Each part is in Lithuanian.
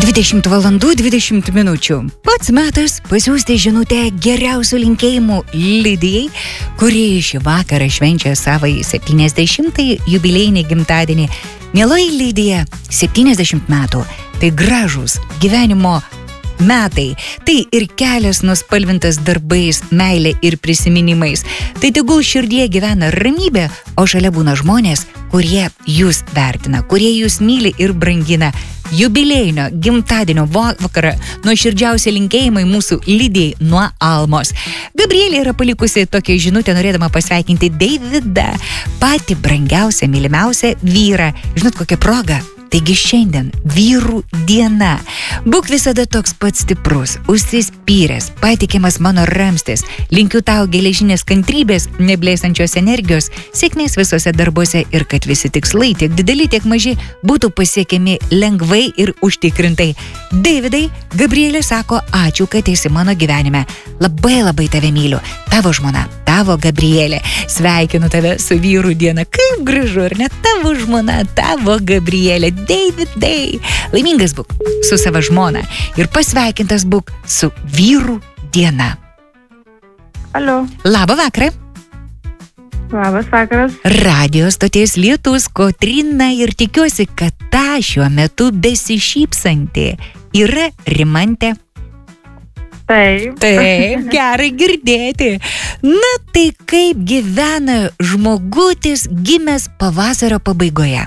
20 valandų 20 minučių. Pats metas pasiųsti žinutę geriausių linkėjimų Lidijai, kuri šį vakarą švenčia savąjį 70-ąjį jubiliejinį gimtadienį. Mieloji Lidija, 70 metų. Tai gražūs gyvenimo metai. Tai ir kelias nuspalvintas darbais, meilė ir prisiminimais. Tai tegul širdie gyvena ramybė, o šalia būna žmonės, kurie jūs vertina, kurie jūs myli ir brangina. Jubiliejinio gimtadienio vakarą nuoširdžiausi linkėjimai mūsų Lidijai nuo Almos. Gabrielė yra palikusi tokią žinutę, norėdama pasveikinti Deividą, patį brangiausią, mylimiausią vyrą. Žinot, kokia proga? Taigi šiandien vyrų diena. Būk visada toks pats stiprus, užsispyręs, patikimas mano ramstis. Linkiu tau geležinės kantrybės, neblėsančios energijos, sėkmės visose darbuose ir kad visi tikslai, tiek dideli, tiek maži, būtų pasiekiami lengvai ir užtikrintai. Deividai, Gabrielė sako, ačiū, kad esi mano gyvenime. Labai labai tave myliu. Tavo žmona, tavo Gabrielė. Sveikinu tave su vyrų diena. Kaip gražu, ar ne? Tavo žmona, tavo Gabrielė. Davidai, laimingas būk su savo žmona ir pasveikintas būk su vyrų diena. Alio. Labą vakarą. Labas vakaras. Radio stoties Lietus, Kotryna, ir tikiuosi, kad ta šiuo metu besišypsanti yra Rimantė. Taip. Taip, gerai girdėti. Na tai kaip gyvena žmogutis gimęs pavasario pabaigoje?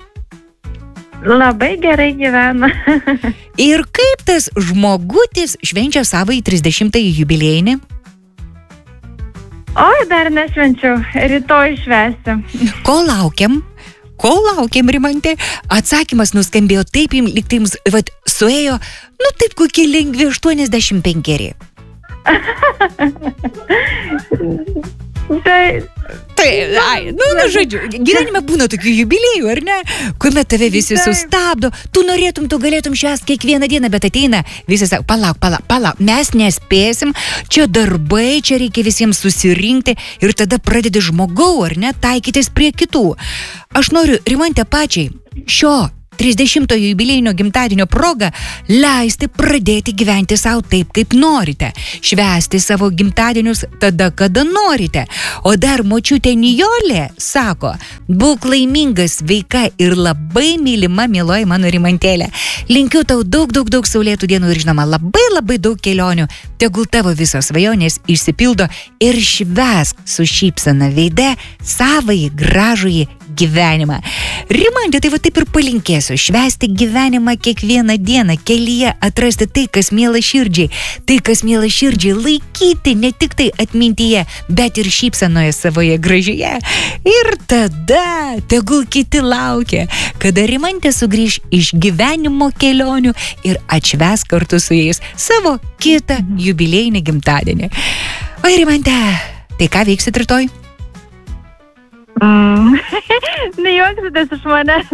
Labai gerai gyvena. Ir kaip tas žmogutis švenčia savąjį 30-ąjį jubiliejinį? Oi, dar nešvenčiau. Rytoj švęsiu. Ko laukiam, Rimantė? Atsakymas nuskambėjo taip, lyg tai jums suėjo, taip kokie lengvi 85. Žodžiu, gyvenime būna tokių jubiliejų, ar ne? Kuomet tave visi sustabdo, tu galėtum švęsti kiekvieną dieną, bet ateina visi sako, palauk, mes nespėsim, čia darbai, čia reikia visiems susirinkti ir tada pradedi žmogau, ar ne, taikytis prie kitų. Aš noriu, Rimantė, pačiai šio 30-ojo jubiliejinio gimtadienio proga leisti pradėti gyventi savo taip, kaip norite. Švęsti savo gimtadienius tada, kada norite. O dar močiutė Nijolė sako, būk laimingas, sveika ir labai mylima, mieloji mano Rimantėlė. Linkiu tau daug saulėtų dienų ir žinoma labai daug kelionių. Tegul tavo visos svajonės išsipildo ir švęsk su šypsena veide savąjį gražųjį gyvenimą. Rimantė, tai taip ir palinkėsiu. Švęsti gyvenimą kiekvieną dieną, kelyje atrasti tai, kas miela širdžiai. Tai, kas miela širdžiai, laikyti ne tik tai atmintyje, bet ir šypsenoje savoje gražioje. Ir tada tegul kiti laukia, kada Rimantė sugrįž iš gyvenimo kelionių ir atšvęs kartu su jais savo kitą jubiliejinį gimtadienį. O Rimantė, tai ką veiksit rytoj? Nejuoksitės iš manęs.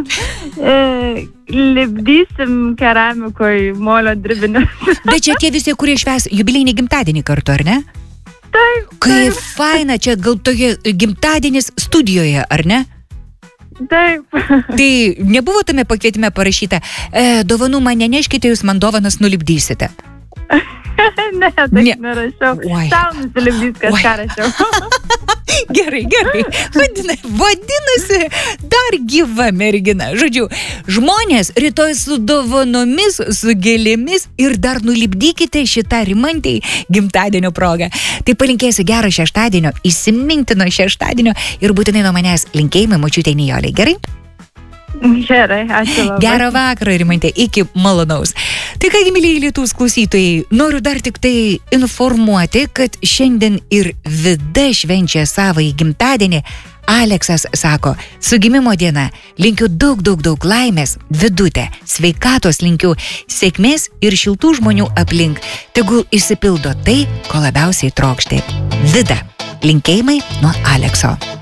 Lipdysim keramikoj molio dirbinius. Bet čia tie visi, kurie švęs jubiliejinį gimtadienį kartu, ar ne? Taip. Kaip faina, čia gal tokie gimtadienis studijoje, ar ne? Taip. Tai nebuvo tame pakvietime parašyta, dovanų man neneškite, jūs man dovanas nulipdysite. Ne, taip nerašiau. Tau nusilipdys kažką rašiau. Gerai. Vadinasi, dar gyva mergina. Žodžiu, žmonės rytoj su dovanomis, su gėlėmis ir dar nulipdykite šitą Rimantei gimtadienio progą. Tai palinkėsiu gero šeštadienio, įsimintino šeštadienio ir būtinai nuo manęs linkėjimai močiutei Nijolei. Gerai? Gerai, ačiū labai. Gerą vakarą, Rimantė, iki malonaus. Tai kągi, mylėjai Lietuvos klausytojai, noriu dar tik tai informuoti, kad šiandien ir Vida švenčia savąjį gimtadienį. Aleksas sako, su gimimo diena linkiu daug laimės, Vidutė, sveikatos linkiu, sėkmės ir šiltų žmonių aplink. Tegul išsipildo tai, ko labiausiai trokšti. Vida, linkėjimai nuo Alekso.